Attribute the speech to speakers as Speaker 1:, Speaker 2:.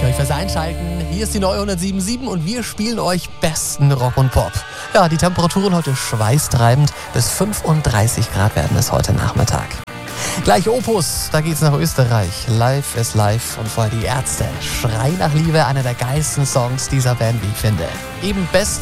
Speaker 1: euch fürs Einschalten. Hier ist die neue 107.7 und wir spielen euch besten Rock und Pop. Ja, die Temperaturen heute schweißtreibend. Bis 35 Grad werden es heute Nachmittag. Gleich Opus, da geht's nach Österreich. Live is Live und vorher die Ärzte. Schrei nach Liebe, einer der geilsten Songs dieser Band, wie ich finde. Eben beste